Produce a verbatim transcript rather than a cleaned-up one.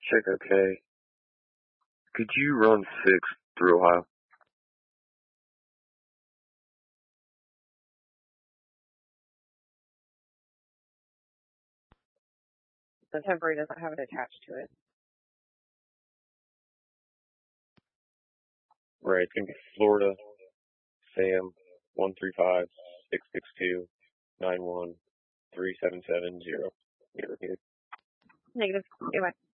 Check okay. Could you run six through Ohio? The temporary doesn't have it attached to it. Right, it's gonna be Florida, Sam, one three five six six two nine one three seven seven zero. Negative. Goodbye.